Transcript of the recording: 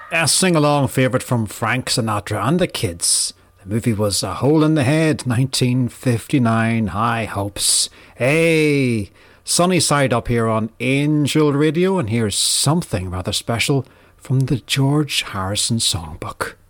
A sing-along favourite from Frank Sinatra and the Kids. The movie was A Hole in the Head, 1959. High hopes. Hey, sunny side up here on Angel Radio, and here's something rather special from the George Harrison songbook.